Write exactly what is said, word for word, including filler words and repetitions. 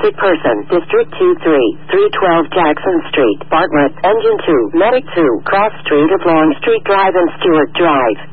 Wanted person, District two three, three twelve Jackson Street, Bartlett, Engine two, Medic two, Cross Street of Long Street Drive and Stewart Drive.